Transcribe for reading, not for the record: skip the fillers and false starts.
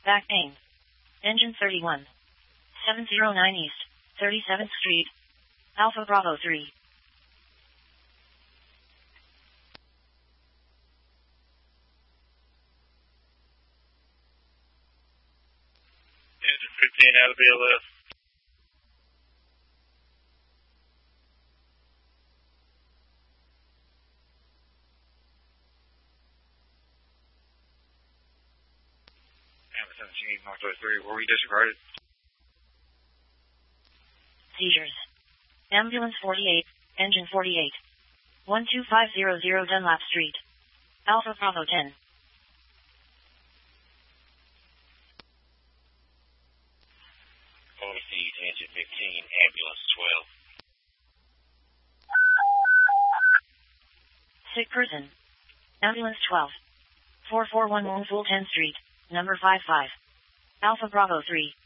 Back pain. Engine 31. 709 East, 37th Street. Alpha Bravo 3. Engine 15 out of BLS. Ambulance 17 Northwest 3, were we disregarded? Seizures. Ambulance 48, Engine 48. 12500 Dunlap Street. Alpha Bravo 10. Overseas, Engine 15, Ambulance 12. Sick person. Ambulance 12. 441 Woonfull 10th Street, number 55. Alpha Bravo 3.